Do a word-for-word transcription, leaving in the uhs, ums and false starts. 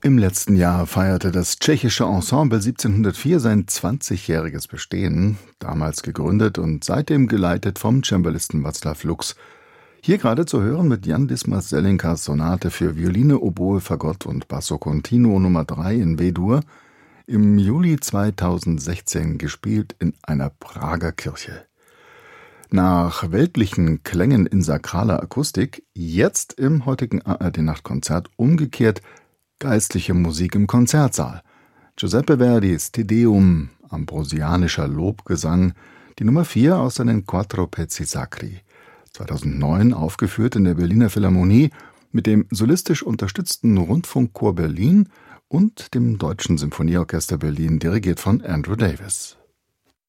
Im letzten Jahr feierte das tschechische Ensemble siebzehnhundertvier sein zwanzigjähriges Bestehen, damals gegründet und seitdem geleitet vom Cembalisten Václav Lux. Hier gerade zu hören mit Jan Dismas Zelinkas Sonate für Violine, Oboe, Fagott und Basso Continuo Nummer drei in B-Dur, im Juli zweitausendsechzehn gespielt in einer Prager Kirche. Nach weltlichen Klängen in sakraler Akustik, jetzt im heutigen A R D-Nachtkonzert umgekehrt geistliche Musik im Konzertsaal. Giuseppe Verdis Te Deum, ambrosianischer Lobgesang, die Nummer vier aus seinen Quattro Pezzi Sacri. zweitausendneun aufgeführt in der Berliner Philharmonie mit dem solistisch unterstützten Rundfunkchor Berlin und dem Deutschen Symphonieorchester Berlin, dirigiert von Andrew Davis.